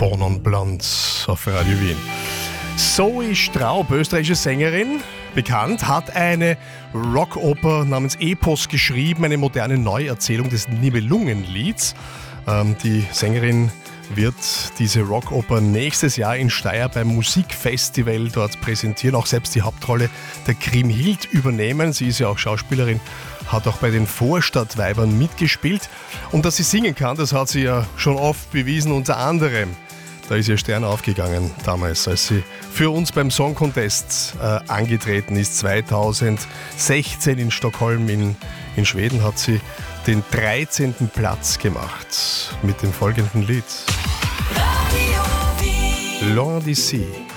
Phonon Blond auf Radio Wien. Zoe Straub, österreichische Sängerin, bekannt, hat eine Rockoper namens Epos geschrieben, eine moderne Neuerzählung des Nibelungenlieds. Die Sängerin wird diese Rockoper nächstes Jahr in Steyr beim Musikfestival dort präsentieren, auch selbst die Hauptrolle der Kriemhild übernehmen. Sie ist ja auch Schauspielerin, hat auch bei den Vorstadtweibern mitgespielt. Und dass sie singen kann, das hat sie ja schon oft bewiesen, unter anderem. Da ist ihr Stern aufgegangen damals, als sie für uns beim Song Contest angetreten ist. 2016 in Stockholm in Schweden hat sie den 13. Platz gemacht mit dem folgenden Lied. Loin d'ici.